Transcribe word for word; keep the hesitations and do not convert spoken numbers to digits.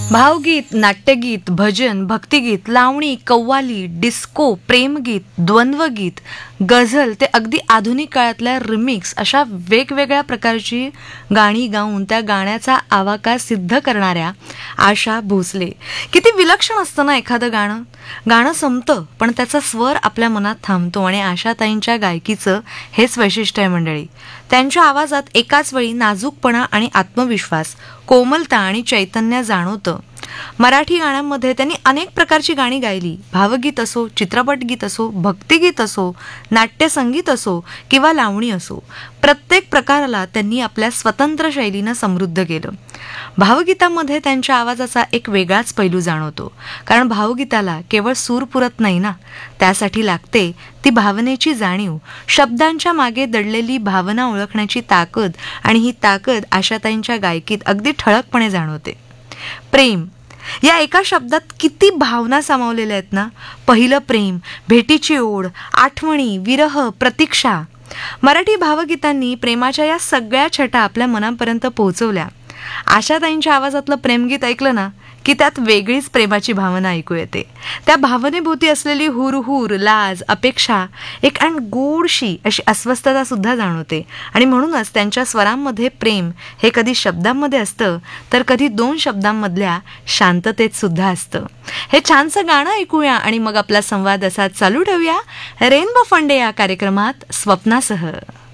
भावगीत, नाट्यगीत, भजन, भक्तिगीत, लावणी, कव्वाली, डिस्को, प्रेमगीत, द्वंद्वगीत, गझल ते अगदी आधुनिक काळातल्या रिमिक्स अशा वेगवेगळ्या प्रकारची गाणी गाऊन त्या गाण्याचा आवाका सिद्ध करणाऱ्या आशा भोसले. किती विलक्षण असतं ना एखादं गाणं. गाणं संपतं पण त्याचा स्वर आपल्या मनात थांबतो आणि आशाताईंच्या गायकीचं हेच वैशिष्ट्य आहे मंडळी. त्यांच्या आवाजात एकाच वेळी नाजूकपणा आणि आत्मविश्वास, कोमलता आणि चैतन्य जाणवतं. मराठी गाण्यांमध्ये त्यांनी अनेक प्रकारची गाणी गायली. भावगीत असो, चित्रपटगीत असो, भक्तिगीत असो, नाट्यसंगीत असो किंवा लावणी असो, प्रत्येक प्रकाराला त्यांनी आपल्या स्वतंत्र शैलीनं समृद्ध केलं. भावगीतामध्ये त्यांच्या आवाजाचा एक वेगळाच पैलू जाणवतो, कारण भावगीताला केवळ सूर पुरत नाही ना, त्यासाठी लागते ती भावनेची जाणीव, शब्दांच्या मागे दडलेली भावना ओळखण्याची ताकद, आणि ही ताकद आशाताईंच्या गायकीत अगदी ठळकपणे जाणवते. प्रेम या एका शब्दात किती भावना सामावलेल्या आहेत ना. पहिलं प्रेम, भेटीची ओढ, आठवणी, विरह, प्रतीक्षा. मराठी भावगीतांनी प्रेमाच्या या सगळ्या छटा आपल्या मनापर्यंत पोहोचवल्या. आशाताईंच्या आवाजातलं प्रेमगीत ऐकलं ना की त्यात वेगळीच प्रेमाची भावना ऐकू येते. त्या भावनेभोवती असलेली हुरहुर, लाज, अपेक्षा, एक आणि गोडशी अशी अस्वस्थता सुद्धा जाणवते. आणि म्हणूनच त्यांच्या स्वरांमध्ये प्रेम हे कधी शब्दांमध्ये असतं तर कधी दोन शब्दांमधल्या शांततेत सुद्धा असतं. हे छानसं गाणं ऐकूया आणि मग आपला संवाद असा चालू ठेवूया रेनबो फंडे या कार्यक्रमात स्वप्नासह.